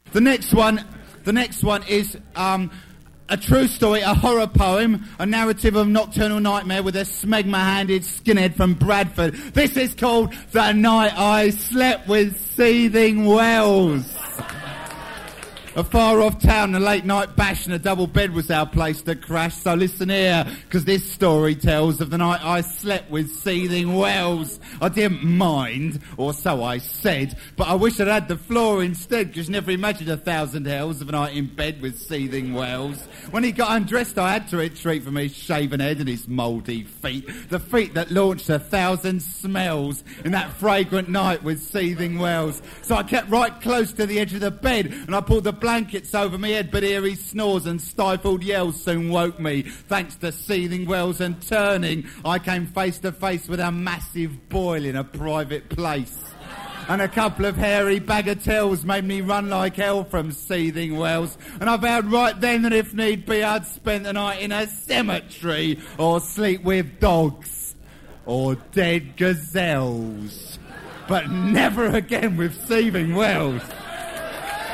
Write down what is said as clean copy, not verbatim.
The next one is a true story, a horror poem, a narrative of nocturnal nightmare with a smegma-handed skinhead from Bradford. This is called The Night I Slept with Seething Wells. A far-off town, a late-night bash and a double bed was our place to crash. So listen here, because this story tells of the night I slept with Seething Wells. I didn't mind, or so I said, but I wish I'd had the floor instead, because you never imagined 1,000 hells of a night in bed with Seething Wells. When he got undressed, I had to retreat from his shaven head and his mouldy feet. The feet that launched 1,000 smells in that fragrant night with Seething Wells. So I kept right close to the edge of the bed, and I pulled the blankets over my head, but eerie snores and stifled yells soon woke me. Thanks to Seething Wells and turning, I came face to face with a massive boil in a private place. And a couple of hairy bagatelles made me run like hell from Seething Wells. And I vowed right then that if need be, I'd spend the night in a cemetery or sleep with dogs or dead gazelles. But never again with Seething Wells.